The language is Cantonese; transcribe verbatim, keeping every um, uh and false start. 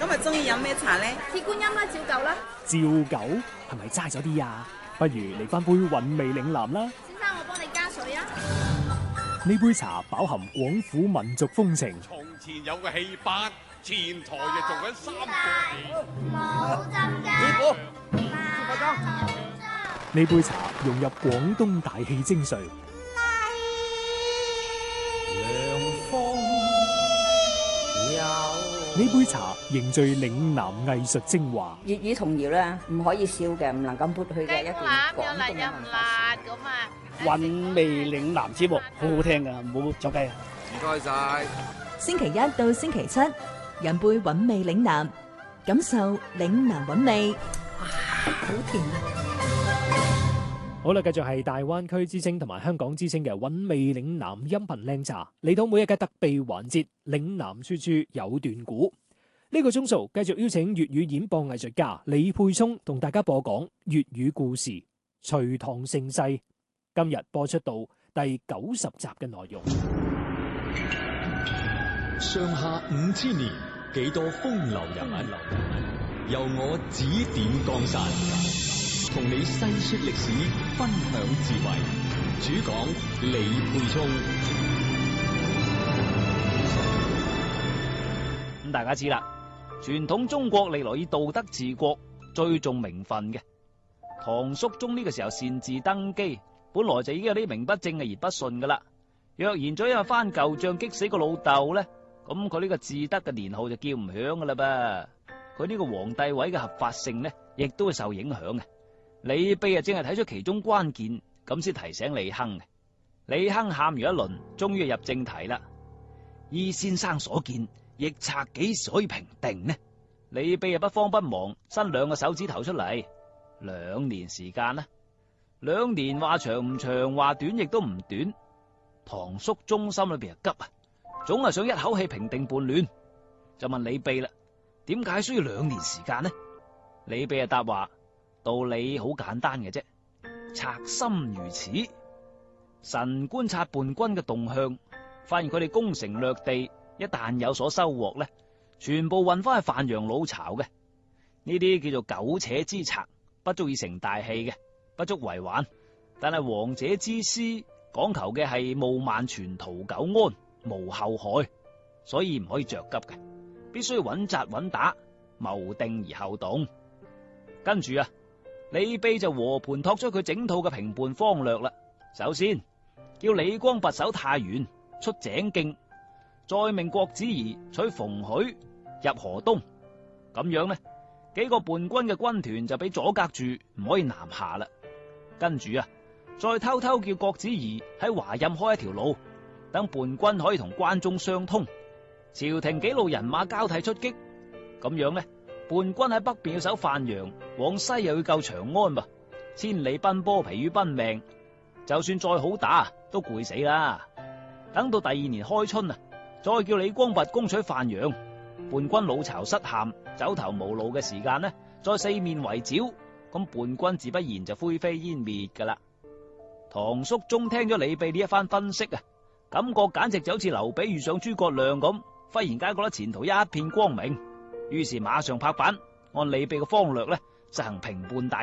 今日中意飲咩茶咧？ 鐵觀音啦，照舊啦。 照舊係咪齋咗啲啊？不如嚟翻杯韻味嶺南啦。 先生，我幫你加水啊。 呢杯茶飽含廣府民族風情。 從前有個戲班，前台就做緊三個戲。 冇針㗎。 師傅，師傅裝。 呢杯茶融入廣東大戲精髓。呢杯茶凝聚嶺南藝術精華。 粵語童謠咧，唔可以少嘅，唔能夠抹去嘅一段廣東嘅文化。 咁啊， 韻味嶺南節目好好聽噶，唔好走雞啊！ 唔該晒。 星期一到星期七，飲杯韻味嶺南，感受嶺南韻味。哇，好甜啊！ 好啦，繼續係大灣區之聲同埋香港之聲嘅韻味嶺南音頻靚茶，嚟到每日嘅特備環節嶺南處處有段古。呢、這個鐘數繼續邀請粵語演播藝術家李沛聰同大家播講粵語故事《隋唐盛世》，今日播出到第九十集嘅內容。 上下五千年，幾多風流人物，由我指點江山，同你細說歷史，分享智慧。主講李沛聰。 咁大家知啦，傳統中國歷來以道德治國，最重名分嘅。唐肅宗呢個時候擅自登基，本來就已經有啲名不正嘅言不順噶啦。若然再因為翻舊賬激死個老豆咧，咁佢呢個至德嘅年號就叫唔響噶啦噃。佢呢個皇帝位嘅合法性呢，亦都會受影響嘅。李泌啊，正係睇出其中關鍵，咁先提醒李亨嘅。李亨喊完一輪，終於入正題啦。依先生所見，逆賊幾時可以平定呢？李泌啊，不慌不忙，伸兩個手指頭出嚟，兩年時間啦。兩年話長唔長，話短亦都唔短。唐肅宗心裏邊啊急啊，總係想一口氣平定叛亂，就問李泌啦：點解需要兩年時間呢？李泌啊答話：道理好簡單嘅啫，賊心如此。臣觀察叛軍嘅動向，發現佢哋攻城略地，一旦有所收穫咧，全部運翻去范陽老巢嘅。呢啲叫做苟且之賊，不足以成大器嘅，不足為患。但係王者之師講求嘅係務萬全圖久安，無後害，所以唔可以着急嘅，必須穩紮穩打，謀定而後動。跟住啊，李泌就和盤托出佢整套嘅平叛方略啦。首先叫李光拔守太原，出井徑，再命郭子儀取馮許入河東。咁樣呢，幾個叛軍嘅軍團就俾阻隔住，唔可以南下啦。跟住啊，再偷偷叫郭子儀喺華蔭開一條路，等叛軍可以同關中相通，朝廷幾路人馬交替出擊。咁樣呢，叛軍喺北邊要守范陽，往西又要救長安噃，千里奔波，疲於奔命，就算再好打都攰死啦。等到第二年開春啊，再叫李光拔攻取范陽，叛軍老巢失陷，走投無路嘅時間呢，再四面圍剿，咁叛軍自不然就灰飛煙滅噶啦。唐肅宗聽咗李泌呢一番分析啊，感覺簡直就好似劉備遇上諸葛亮咁，忽然間覺得前途一片光明，於是馬上拍板，按李泌嘅方略咧，實行平叛大